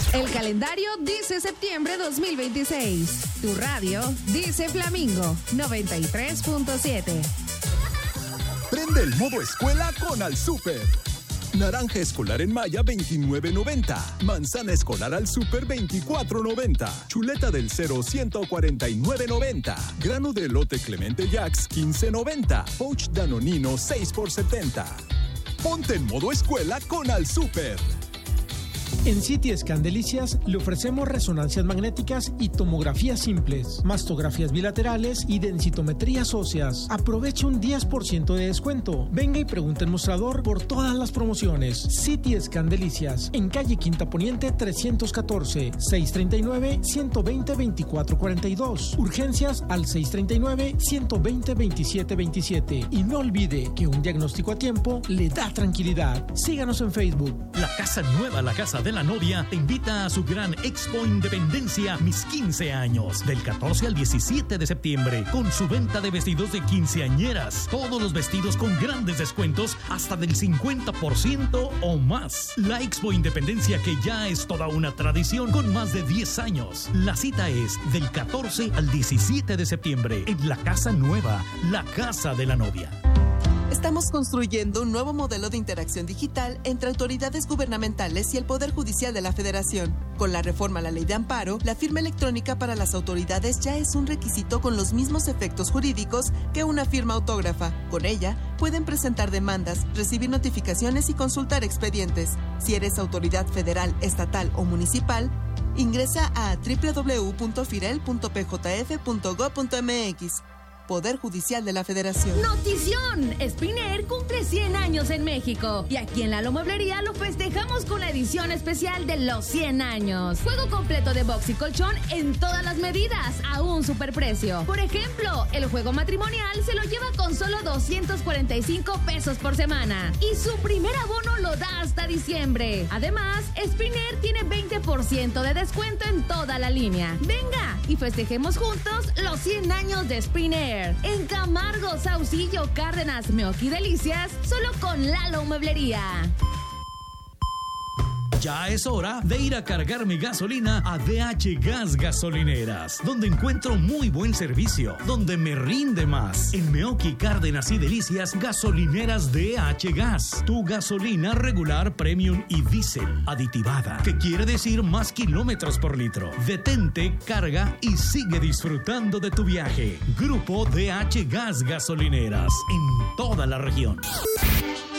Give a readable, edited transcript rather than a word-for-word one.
El calendario dice septiembre 2026. Tu radio dice Flamingo 93.7. Prende el modo escuela con Al Súper. Naranja escolar en Maya, $29.90. Manzana escolar al Súper, $24.90. Chuleta del Cero, $149.90. Grano de elote Clemente Jax, $15.90. Pouch Danonino, 6 por $70. Ponte en modo escuela con Al Súper. En CT Scan Delicias le ofrecemos resonancias magnéticas y tomografías simples, mastografías bilaterales y densitometrías óseas. Aproveche un 10% de descuento. Venga y pregunte en mostrador por todas las promociones. CT Scan Delicias, en calle Quinta Poniente 314, 639-120-2442. Urgencias al 639-120-2727. Y no olvide que un diagnóstico a tiempo le da tranquilidad. Síganos en Facebook. La Casa Nueva, la Casa de la Novia, te invita a su gran Expo Independencia Mis 15 años, del 14 al 17 de septiembre, con su venta de vestidos de quinceañeras. Todos los vestidos con grandes descuentos, hasta del 50% o más. La Expo Independencia, que ya es toda una tradición con más de 10 años. La cita es del 14 al 17 de septiembre, en la Casa Nueva, la Casa de la Novia. Estamos construyendo un nuevo modelo de interacción digital entre autoridades gubernamentales y el Poder Judicial de la Federación. Con la reforma a la Ley de Amparo, la firma electrónica para las autoridades ya es un requisito con los mismos efectos jurídicos que una firma autógrafa. Con ella, pueden presentar demandas, recibir notificaciones y consultar expedientes. Si eres autoridad federal, estatal o municipal, ingresa a www.firel.pjf.gov.mx. Poder Judicial de la Federación. ¡Notición! Spinner cumple 100 años en México y aquí en Lalo Mueblería lo festejamos con la edición especial de los 100 años. Juego completo de box y colchón en todas las medidas a un superprecio. Por ejemplo, el juego matrimonial se lo lleva con solo 245 pesos por semana y su primer abono lo da hasta diciembre. Además, Spinner tiene 20% de descuento en toda la línea. Venga y festejemos juntos los 100 años de Spinner. En Camargo, Saucillo, Cárdenas, Meoqui Delicias, solo con Lalo Mueblería. Ya es hora de ir a cargar mi gasolina a DH Gas Gasolineras, donde encuentro muy buen servicio, donde me rinde más. En Meoqui, Cárdenas y Delicias, gasolineras DH Gas. Tu gasolina regular, premium y diésel aditivada, que quiere decir más kilómetros por litro. Detente, carga y sigue disfrutando de tu viaje. Grupo DH Gas Gasolineras, en toda la región.